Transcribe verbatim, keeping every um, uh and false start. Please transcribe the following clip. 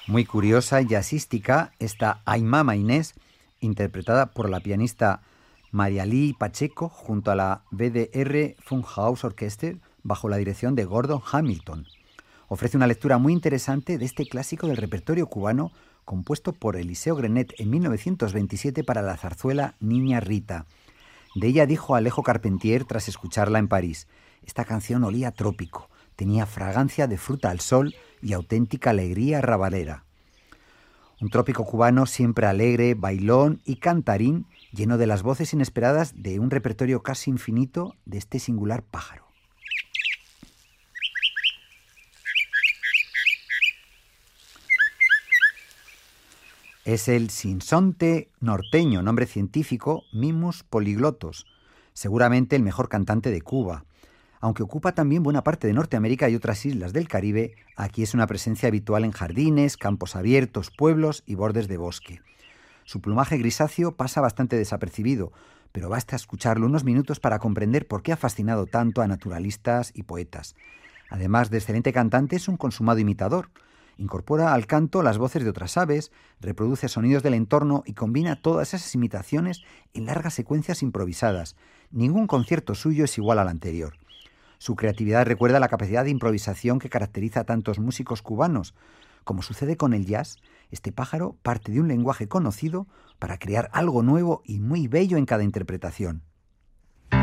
Muy curiosa y jazzística esta Ay Mama Inés, interpretada por la pianista María Lee Pacheco junto a la B D R Funhouse Orchestra bajo la dirección de Gordon Hamilton. Ofrece una lectura muy interesante de este clásico del repertorio cubano compuesto por Eliseo Grenet en mil novecientos veintisiete para la zarzuela Niña Rita. De ella dijo Alejo Carpentier tras escucharla en París: esta canción olía a trópico, tenía fragancia de fruta al sol y auténtica alegría rabalera. Un trópico cubano siempre alegre, bailón y cantarín, lleno de las voces inesperadas de un repertorio casi infinito de este singular pájaro. Es el sinsonte norteño, nombre científico Mimus polyglotos, seguramente el mejor cantante de Cuba. Aunque ocupa también buena parte de Norteamérica y otras islas del Caribe, aquí es una presencia habitual en jardines, campos abiertos, pueblos y bordes de bosque. Su plumaje grisáceo pasa bastante desapercibido, pero basta escucharlo unos minutos para comprender por qué ha fascinado tanto a naturalistas y poetas. Además de excelente cantante, es un consumado imitador. Incorpora al canto las voces de otras aves, reproduce sonidos del entorno y combina todas esas imitaciones en largas secuencias improvisadas. Ningún concierto suyo es igual al anterior. Su creatividad recuerda la capacidad de improvisación que caracteriza a tantos músicos cubanos. Como sucede con el jazz, este pájaro parte de un lenguaje conocido para crear algo nuevo y muy bello en cada interpretación.